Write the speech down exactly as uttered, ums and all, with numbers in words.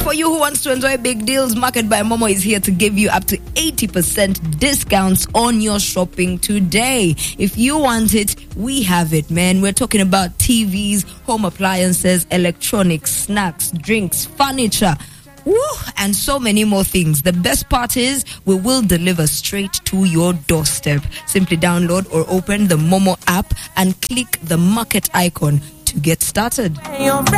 for you who wants to enjoy big deals, Market by Momo is here to give you up to eighty percent discounts on your shopping today. If you want it, we have it, man. We're talking about T Vs, home appliances, electronics, snacks, drinks, furniture, woo, and so many more things. The best part is we will deliver straight to your doorstep. Simply download or open the Momo app and click the Market icon to get started.